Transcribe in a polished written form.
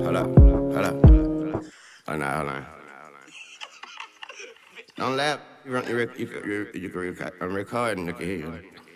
Hold up. Hold on. Don't laugh. I'm recording. I can hear you.